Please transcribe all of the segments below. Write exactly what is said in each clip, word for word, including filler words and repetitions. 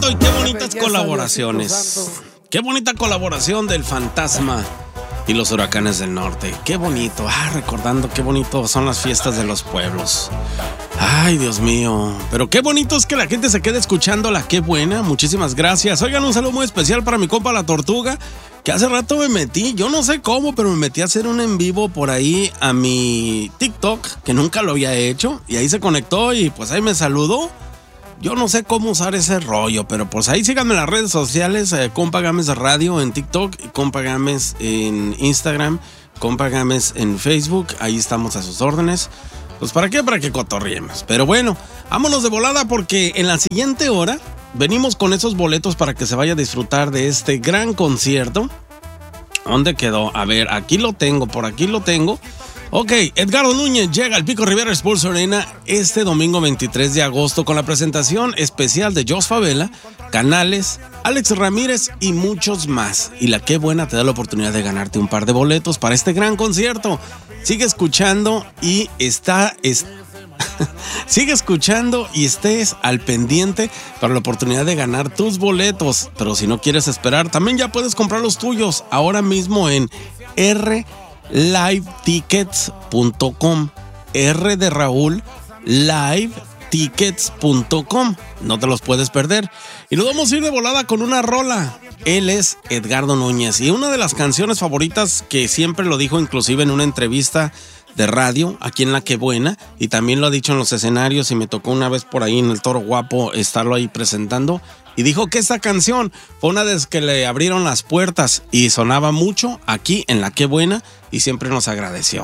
y qué bonitas colaboraciones. Qué bonita colaboración del Fantasma y los Huracanes del Norte. Qué bonito. Ah, recordando qué bonito son las fiestas de los pueblos. Ay, Dios mío. Pero qué bonito es que la gente se quede escuchándola. Qué buena. Muchísimas gracias. Oigan, un saludo muy especial para mi compa La Tortuga, que hace rato me metí, yo no sé cómo, pero me metí a hacer un en vivo por ahí a mi TikTok, que nunca lo había hecho, y ahí se conectó y pues ahí me saludó. Yo no sé cómo usar ese rollo, pero pues ahí síganme en las redes sociales, eh, Compa Gámez Radio en TikTok, Compa Gámez en Instagram, Compa Gámez en Facebook, ahí estamos a sus órdenes. Pues para qué, para que cotorriemos. Pero bueno, vámonos de volada porque en la siguiente hora venimos con esos boletos para que se vaya a disfrutar de este gran concierto. ¿Dónde quedó? A ver, aquí lo tengo, por aquí lo tengo. Ok, Edgardo Núñez llega al Pico Rivera Sports Arena este domingo veintitrés de agosto con la presentación especial de Jos Favela, Canales, Alex Ramírez y muchos más. Y la Qué Buena te da la oportunidad de ganarte un par de boletos para este gran concierto. Sigue escuchando y está... está Sigue escuchando y estés al pendiente para la oportunidad de ganar tus boletos. Pero si no quieres esperar, también ya puedes comprar los tuyos ahora mismo en r live tickets punto com. R de Raúl, live tickets punto com. No te los puedes perder. Y nos vamos a ir de volada con una rola. Él es Edgardo Núñez y una de las canciones favoritas que siempre lo dijo, inclusive en una entrevista de radio aquí en La Qué Buena, y también lo ha dicho en los escenarios, y me tocó una vez por ahí en el Toro Guapo estarlo ahí presentando, y dijo que esta canción fue una de las que le abrieron las puertas y sonaba mucho aquí en La Qué Buena y siempre nos agradeció.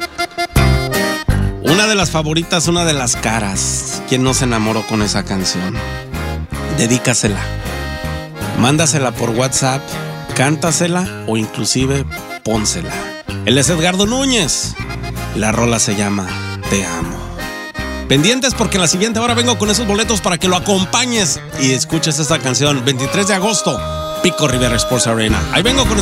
Una de las favoritas, una de las caras. ¿Quién no se enamoró con esa canción? Dedícasela, mándasela por WhatsApp, cántasela o inclusive pónsela. Él es Edgardo Núñez. La rola se llama Te Amo. Pendientes porque en la siguiente hora vengo con esos boletos para que lo acompañes y escuches esta canción. veintitrés de agosto, Pico Rivera Sports Arena. Ahí vengo con